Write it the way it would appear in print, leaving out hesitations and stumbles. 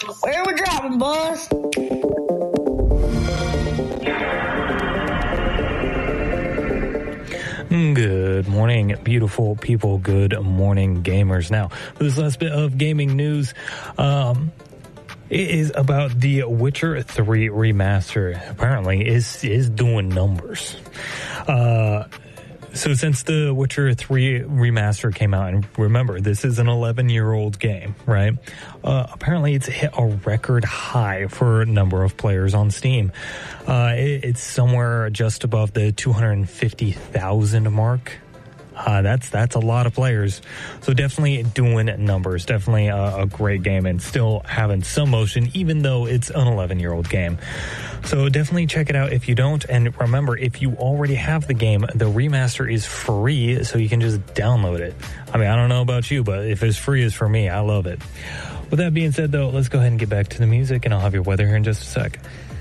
Where we dropping, boss? Good morning, beautiful people. Good morning, gamers. Now, for this last bit of gaming news, it is about the Witcher 3 remaster. Apparently, is doing numbers. So since the Witcher 3 remaster came out, and remember, this is an 11-year-old game, right? Apparently it's hit a record high for number of players on Steam. It's somewhere just above the 250,000 mark. That's a lot of players. So definitely doing numbers. Definitely a great game and still having some motion, even though it's an 11-year-old game. So definitely check it out if you don't. And remember, if you already have the game, the remaster is free, so you can just download it. I mean, I don't know about you, but if it's free, it's for me. I love it. With that being said, though, let's go ahead and get back to the music, and I'll have your weather here in just a sec.